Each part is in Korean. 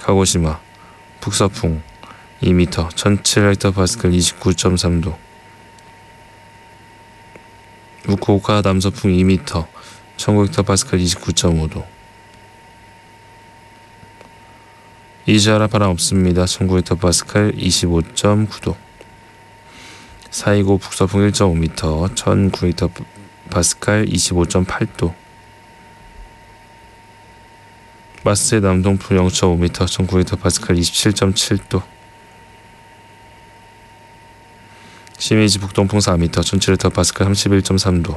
카고시마 북서풍 2m 1700헥토파스칼 29.3도. 후쿠오카 남서풍 2m 1900헥토파스칼 29.5도. 이즈하라 바람 없습니다. 1900헥토파스칼 25.9도. 사이고 북서풍 1.5m 1900헥토파스칼 25.8도. 마스의 남동풍 0.5m 1900헥토파스칼 27.7도. 시미지 북동풍 4m 1700헥토파스칼 31.3도.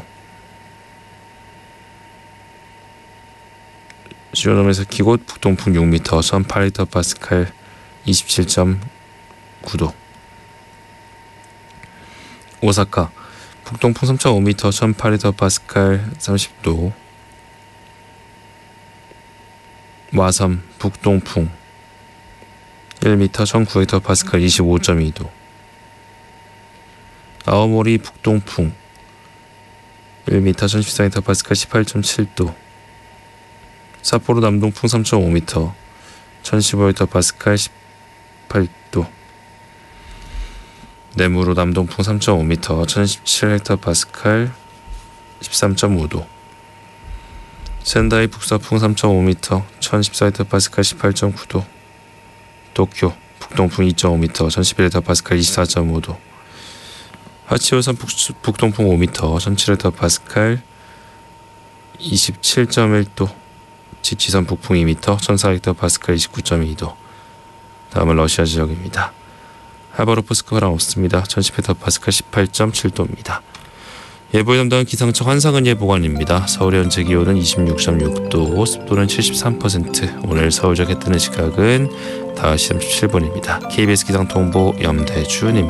시오노메서 기곳 북동풍 6m 1800헥토파스칼 27.9도. 오사카 북동풍 3.5m 1800헥토파스칼 30도. 와섬 북동풍 1m 1900헥토파스칼 25.2도. 아오모리 북동풍 1m 1014헥토파스칼 18.7도. 삿포로 남동풍 3.5m 1015헥토파스칼 18도. 네무로 남동풍 3.5m 1017헥토파스칼 13.5도. 센다이 북서풍 3.5m 1014헥토파스칼 18.9도. 도쿄 북동풍 2.5m 1011헥토파스칼 24.5도. 하치오산 북동풍 5m 1007헥토파스칼 27.1도. 지치산 북풍 2m 1400헥토파스칼 29.2도. 다음은 러시아 지역입니다. 하바로프스크 바람 없습니다. 1010헥토파스칼 18.7도입니다. 예보에 담당한 기상청 한상은 예보관입니다. 서울의 현재 기온은 26.6도, 습도는 73%. 오늘 서울 지역 해 뜨는 시각은 5시 37분입니다. KBS 기상통보 염대준입니다.